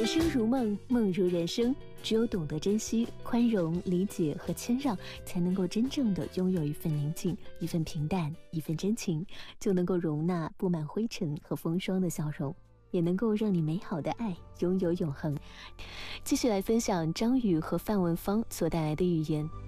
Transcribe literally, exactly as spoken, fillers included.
生如梦，梦如人生。只有懂得珍惜、宽容、理解和谦让，才能够真正的拥有一份宁静，一份平淡，一份真情，就能够容纳布满灰尘和风霜的笑容，也能够让你美好的爱拥有永恒。继续来分享张宇和范文芳所带来的语言。